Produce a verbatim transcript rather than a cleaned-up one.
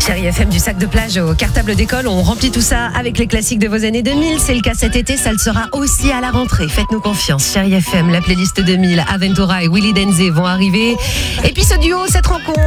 Chérie F M, du sac de plage au cartable d'école, on remplit tout ça avec les classiques de vos années deux mille. C'est le cas cet été, ça le sera aussi à la rentrée. Faites-nous confiance. Chérie F M, la playlist deux mille, Aventura et Willy Denzé vont arriver. Et puis ce duo, cette rencontre.